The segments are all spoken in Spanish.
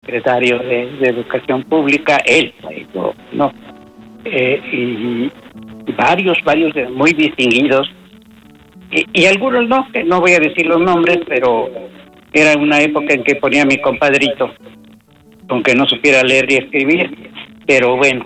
secretario de Educación Pública, él, yo no, y varios muy distinguidos, y algunos no, que no voy a decir los nombres, pero era una época en que ponía a mi compadrito, aunque no supiera leer y escribir, pero bueno,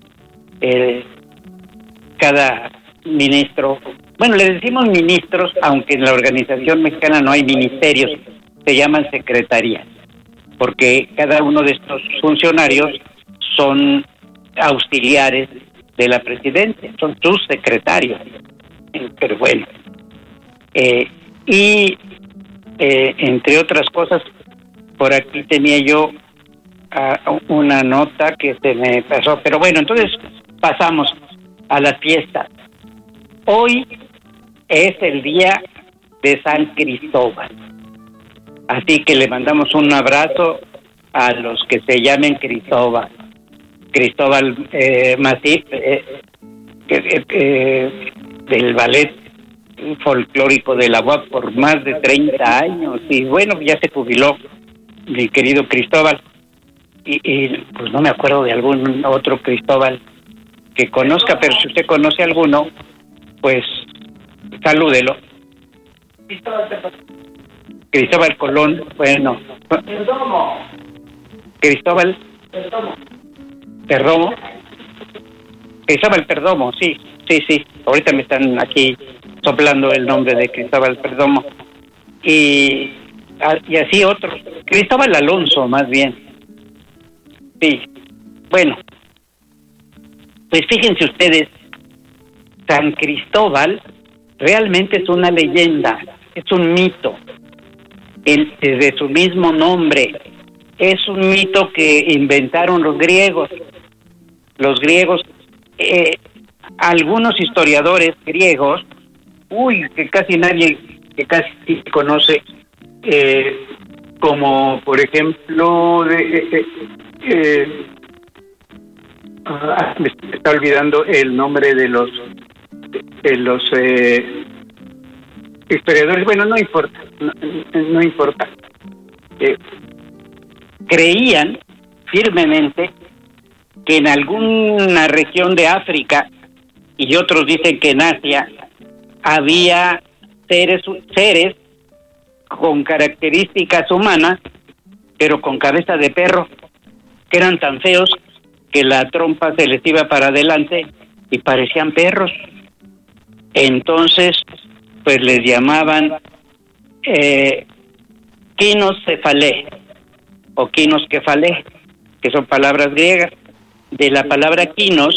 cada ministro, bueno, le decimos ministros, aunque en la Organización Mexicana no hay ministerios, se llaman secretarías, porque cada uno de estos funcionarios son auxiliares de la presidencia, son sus secretarios. Pero bueno, entre otras cosas, por aquí tenía yo una nota que se me pasó, pero bueno, entonces pasamos a las fiestas. Hoy es el día de San Cristóbal, así que le mandamos un abrazo a los que se llamen Cristóbal Masip, del ballet folclórico de la UAP por más de 30 años, y bueno, ya se jubiló mi querido Cristóbal, y pues no me acuerdo de algún otro Cristóbal que conozca, pero si usted conoce alguno, pues salúdelo. Cristóbal Colón, bueno. Cristóbal Perdomo. Cristóbal Perdomo, sí. Ahorita me están aquí soplando el nombre de Cristóbal Perdomo. Y así otros. Cristóbal Alonso, más bien. Sí. Bueno, pues fíjense ustedes, San Cristóbal realmente es una leyenda, es un mito, de su mismo nombre. Es un mito que inventaron los griegos. Algunos historiadores griegos, que casi nadie conoce, como por ejemplo, me está olvidando el nombre de los historiadores. Bueno, no importa. Creían firmemente que en alguna región de África, y otros dicen que en Asia, había seres con características humanas, pero con cabeza de perro, que eran tan feos que la trompa se les iba para adelante y parecían perros. Entonces, pues les llamaban Kinoscephalé o Kinoscephalé, que son palabras griegas. De la palabra kinos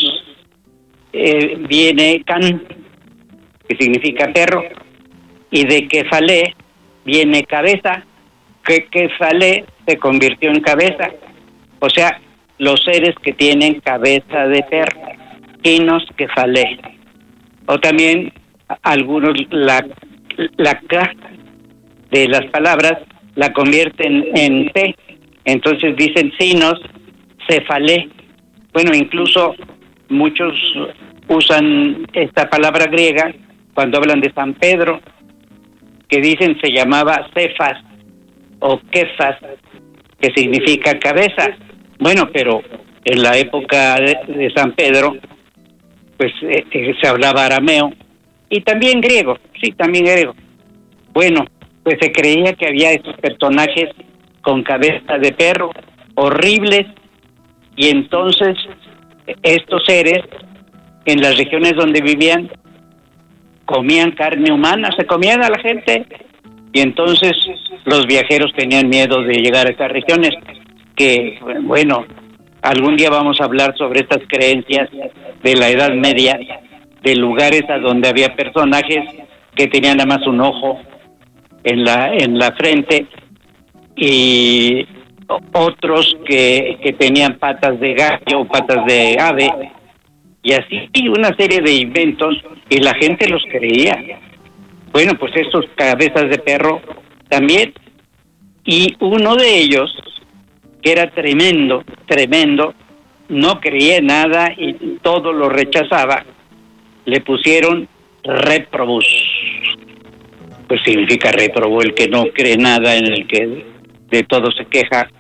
viene can, que significa perro, y de kefalé viene cabeza, que kefalé se convirtió en cabeza. O sea, los seres que tienen cabeza de perro, Kinoscephalé. O también algunos la K de las palabras la convierten en T, entonces dicen Sinoscephalé. Bueno, incluso muchos usan esta palabra griega cuando hablan de San Pedro, que dicen se llamaba Cefas o Kefas, que significa cabeza. Bueno, pero en la época de San Pedro, pues se hablaba arameo y también griego, también griego. Bueno, pues se creía que había estos personajes con cabeza de perro, horribles, y entonces estos seres, en las regiones donde vivían, comían carne humana, se comían a la gente, y entonces los viajeros tenían miedo de llegar a estas regiones, que, bueno, algún día vamos a hablar sobre estas creencias de la Edad Media, de lugares a donde había personajes que tenían nada más un ojo en la frente y otros que tenían patas de gallo o patas de ave, y así una serie de inventos, y la gente los creía. Bueno, pues estos cabezas de perro también, y uno de ellos, que era tremendo, no creía en nada y todo lo rechazaba, le pusieron réprobus. Pues significa réprobo, el que no cree nada, en el que de todo se queja.